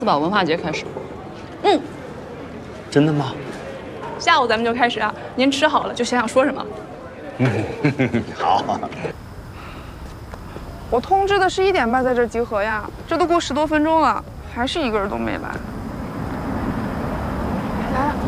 四宝文化节开始。 真的吗？ 下午咱们就开始啊，您吃好了就想想说什么。 好。 我通知的是1点半在这儿集合呀，这都过10多分钟了，还是一个人都没来。来了。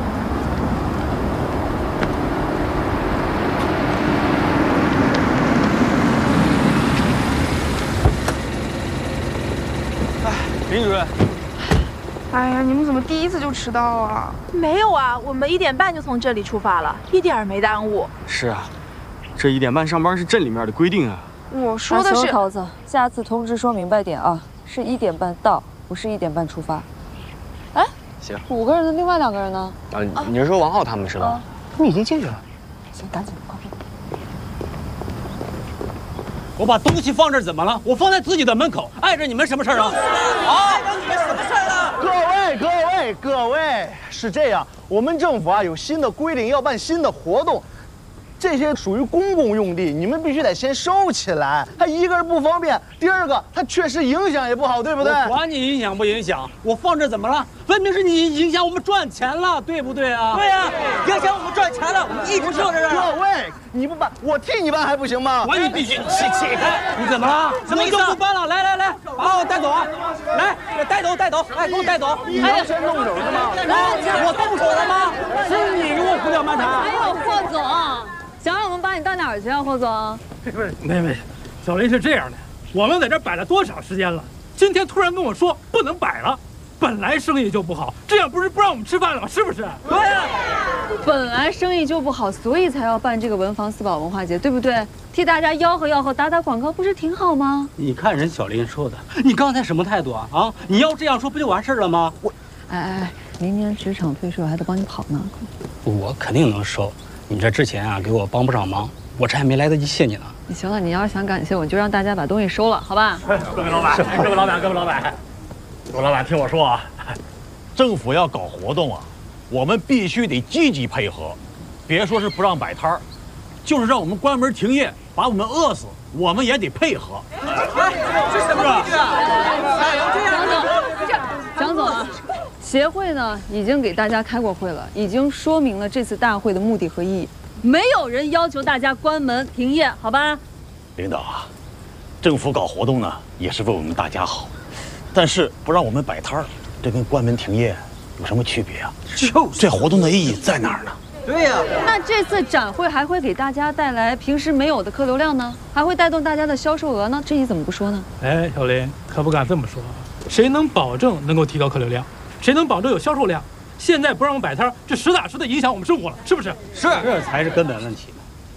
林主任， 哎呀，你们怎么第一次就迟到啊？ 没有啊，我们1点半就从这里出发了，一点儿没耽误。 是啊，这1点半上班是镇里面的规定啊。 我说的是， 桃子，下次通知说明白点啊，是1点半到，不是1点半出发。哎， 行 ，5个人的另外2个人呢？ 啊，你是说王浩他们是吧？他们已经进去了。 行，赶紧快。 我把东西放这儿怎么了？我放在自己的门口，碍着你们什么事儿啊？ 碍着你们什么事儿了？各位，是这样，我们政府啊有新的规定，要办新的活动，这些属于公共用地，你们必须得先收起来。它一个是不方便，第二个它确实影响也不好，对不对？ 我管你影响不影响，我放这儿怎么了？分明是你影响我们赚钱了，对不对啊？ 对呀，影响我们赚钱了，我们一直坐在这儿。 各位，你不办，我替你办还不行吗？ 管你必须起开！你怎么了？ 什么意思？ 就不搬了？来，把我带走啊！来，带走！哎，给我带走！ 你要先动手是吗？ 我动手了吗？是你给我胡搅蛮缠！ 哎呦，霍总，想让我们把你到哪儿去啊，霍总？ 不是，没，小林是这样的，我们在这摆了多长时间了？今天突然跟我说不能摆了，本来生意就不好，这样不是不让我们吃饭了吗？是不是？ 对呀。 本来生意就不好，所以才要办这个文房四宝文化节，对不对？替大家吆喝，打广告，不是挺好吗？ 你看人小林说的，你刚才什么态度啊？啊，你要这样说不就完事了吗？ 哎，明年职场退税还得帮你跑呢。 我肯定能收。你这之前啊给我帮不上忙，我这还没来得及谢你呢。 行了，你要是想感谢我，就让大家把东西收了，好吧？ 各位老板，听我说啊，政府要搞活动啊，我们必须得积极配合，别说是不让摆摊儿，就是让我们关门停业，把我们饿死，我们也得配合。 是什么意思啊？ 蒋总啊，协会呢已经给大家开过会了，已经说明了这次大会的目的和意义，没有人要求大家关门停业，好吧？ 领导啊，政府搞活动呢也是为我们大家好，但是不让我们摆摊儿，这跟关门停业有什么区别啊？这活动的意义在哪儿呢？ 对呀。 那这次展会还会给大家带来平时没有的客流量呢，还会带动大家的销售额呢，这你怎么不说呢？ 哎，小林可不敢这么说，谁能保证能够提高客流量？谁能保证有销售量？现在不让我们摆摊儿，这实打实的影响我们生活了，是不是？ 是，这才是根本问题。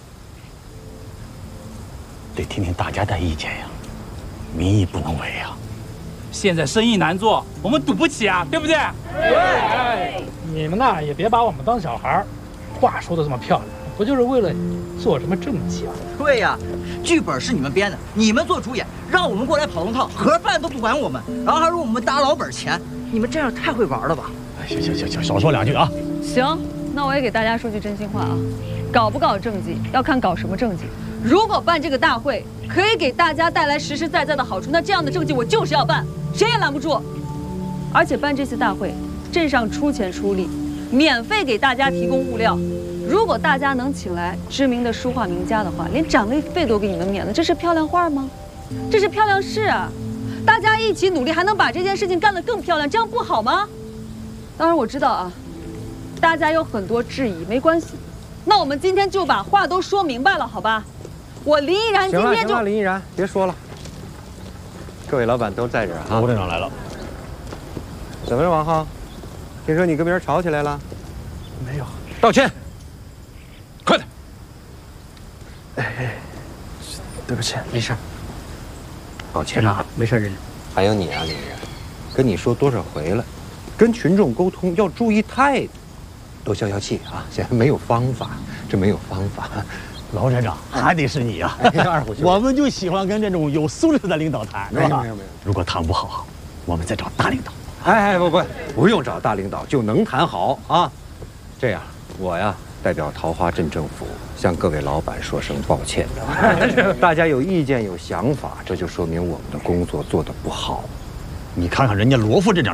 得听听大家的意见呀，民意不能违呀。 现在生意难做，我们赌不起啊，对不对？ 哎，你们呐也别把我们当小孩儿，话说的这么漂亮，不就是为了做什么政绩吗？ 对呀，剧本是你们编的，你们做主演，让我们过来跑龙套，盒饭都不管我们，然后还说我们打老本钱，你们这样太会玩了吧？ 行，少说2句啊。 行，那我也给大家说句真心话啊，搞不搞政绩要看搞什么政绩。如果办这个大会可以给大家带来实实在在的好处，那这样的政绩我就是要办，谁也拦不住。而且办这次大会，镇上出钱出力，免费给大家提供物料。如果大家能请来知名的书画名家的话，连展位费都给你们免了，这是漂亮话吗？这是漂亮事啊！大家一起努力，还能把这件事情干得更漂亮，这样不好吗？当然我知道啊，大家有很多质疑，没关系，那我们今天就把话都说明白了，好吧？我林依然今天就…… 行了，林依然，别说了。各位老板都在这儿啊。 吴镇长来了。 怎么了，王浩？听说你跟别人吵起来了？ 没有。 道歉。 快点。 对不起， 没事。 抱歉啊，没事，人。 还有你啊，林依然，跟你说多少回了，跟群众沟通要注意态度，多消消气啊。现在没有方法，这没有方法。 老镇长还得是你呀！ 二虎兄， 我们就喜欢跟这种有素质的领导谈，是吧？ 没有。 如果谈不好，我们再找大领导。 哎，不用找大领导就能谈好啊。这样，我呀代表桃花镇政府向各位老板说声抱歉。大家有意见有想法，这就说明我们的工作做得不好。 你看看人家罗副镇长